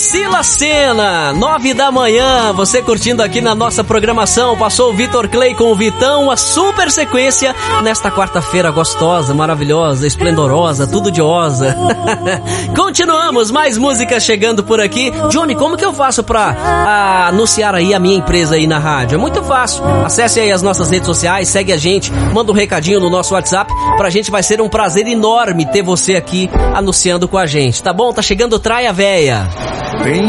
Priscila Sena, 9 da manhã, você curtindo aqui na nossa programação. Passou o Vitor Clay com o Vitão, a super sequência nesta quarta-feira gostosa, maravilhosa, esplendorosa, tudo de osa. Continuamos, mais músicas chegando por aqui. Johnny, como que eu faço pra anunciar aí a minha empresa aí na rádio? É muito fácil, acesse aí as nossas redes sociais, segue a gente, manda um recadinho no nosso WhatsApp, pra gente vai ser um prazer enorme ter você aqui anunciando com a gente, tá bom? Tá chegando Traia Véia.